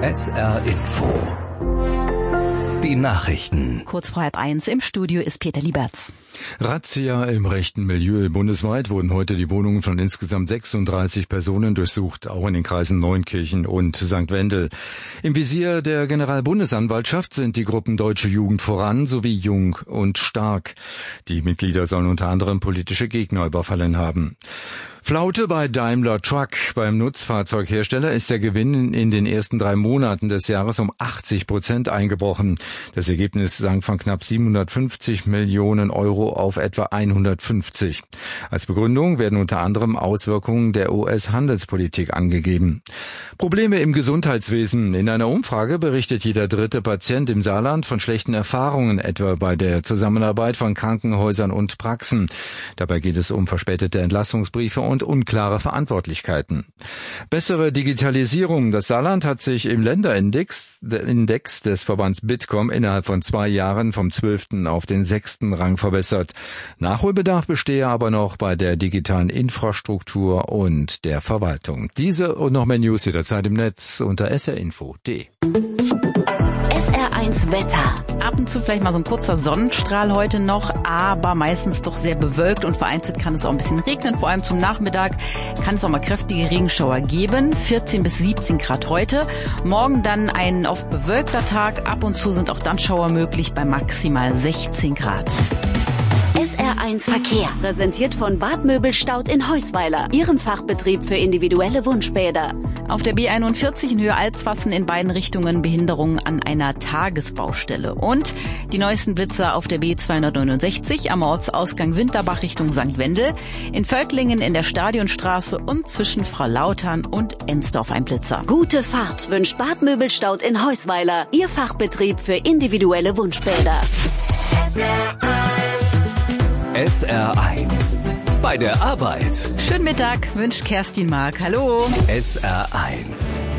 SR Info. Die Nachrichten. Kurz vor 12:30 im Studio ist Peter Lieberts. Razzia im rechten Milieu. Bundesweit wurden heute die Wohnungen von insgesamt 36 Personen durchsucht, auch in den Kreisen Neunkirchen und St. Wendel. Im Visier der Generalbundesanwaltschaft sind die Gruppen Deutsche Jugend voran sowie Jung und Stark. Die Mitglieder sollen unter anderem politische Gegner überfallen haben. Flaute bei Daimler Truck. Beim Nutzfahrzeughersteller ist der Gewinn in den ersten 3 Monaten des Jahres um 80% eingebrochen. Das Ergebnis sank von knapp 750 Millionen Euro auf etwa 150. Als Begründung werden unter anderem Auswirkungen der US-Handelspolitik angegeben. Probleme im Gesundheitswesen. In einer Umfrage berichtet jeder 3. Patient im Saarland von schlechten Erfahrungen, etwa bei der Zusammenarbeit von Krankenhäusern und Praxen. Dabei geht es um verspätete Entlassungsbriefe und unklare Verantwortlichkeiten. Bessere Digitalisierung. Das Saarland hat sich im Länderindex des Verbands Bitkom innerhalb von 2 Jahren vom 12. auf den 6. Rang verbessert. Nachholbedarf bestehe aber noch bei der digitalen Infrastruktur und der Verwaltung. Diese und noch mehr News jederzeit im Netz unter srinfo.de. SR1 Wetter. Ab und zu vielleicht mal so ein kurzer Sonnenstrahl heute noch, aber meistens doch sehr bewölkt und vereinzelt kann es auch ein bisschen regnen. Vor allem zum Nachmittag kann es auch mal kräftige Regenschauer geben. 14 bis 17 Grad heute. Morgen dann ein oft bewölkter Tag. Ab und zu sind auch dann Schauer möglich bei maximal 16 Grad. SR1 Verkehr, präsentiert von Bad Möbelstaud in Heusweiler, Ihrem Fachbetrieb für individuelle Wunschbäder. Auf der B41 in Höhe Alswassen in beiden Richtungen Behinderungen an einer Tagesbaustelle. Und die neuesten Blitzer auf der B269 am Ortsausgang Winterbach Richtung St. Wendel, in Völklingen in der Stadionstraße und zwischen Frau-Lautern und Ensdorf ein Blitzer. Gute Fahrt wünscht Bad Möbelstaud in Heusweiler, Ihr Fachbetrieb für individuelle Wunschbäder. SR1. Bei der Arbeit. Schönen Mittag, wünscht Kerstin Mark. Hallo. SR1.